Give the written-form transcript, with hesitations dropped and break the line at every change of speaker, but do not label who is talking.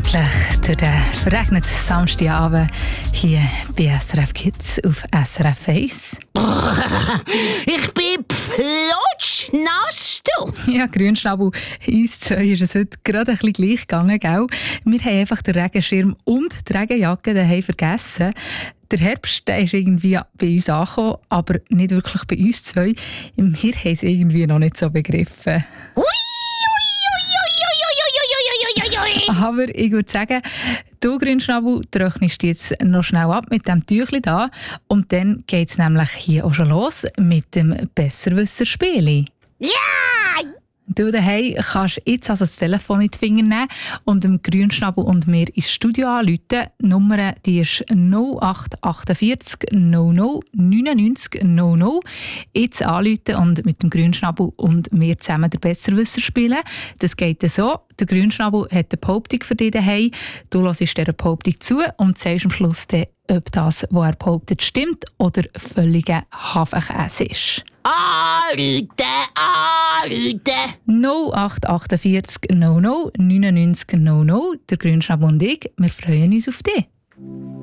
gemütlich durch den verregneten Samstagabend hier bei SRF Kids auf SRF 1.
Ich bin flutschnass, du.
Ja, Grünschnabel, uns zwei ist es heute gerade ein bisschen gleich gegangen, gell? Wir haben einfach den Regenschirm und die Regenjacke daheim vergessen. Der Herbst der ist irgendwie bei uns angekommen, aber nicht wirklich bei uns zwei. Wir haben es irgendwie noch nicht so begriffen. Aber ich würde sagen, du Grünschnabel, trocknest jetzt noch schnell ab mit dem Tüchli da. Und dann geht es nämlich hier auch schon los mit dem Besserwisser-Spieli.
Ja!
Du daheim kannst jetzt also das Telefon in die Finger nehmen und dem Grünschnabel und mir ins Studio anrufen. Die Nummer die ist 0848 00 99 00. Jetzt anrufen und mit dem Grünschnabel und mir zusammen den Besserwisser spielen. Das geht so. Der Grünschnabel hat eine Behauptung für dich daheim. Du hörst dieser Behauptung zu und sagst am Schluss dann, ob das, was er behauptet, stimmt oder völliger Hafenkäse ist.
Anrufen!
0848 00 99 00. Der Grünschnabel und ich, wir freuen uns auf dich.